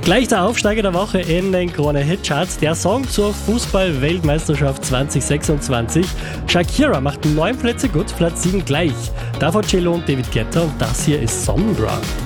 Gleich der Aufsteiger der Woche in den Krone-Hit-Charts, der Song zur Fußball-Weltmeisterschaft 2026. Shakira macht 9 Plätze gut, Platz 7 gleich. Davor Cello und David Guetta und das hier ist Sonnenbra.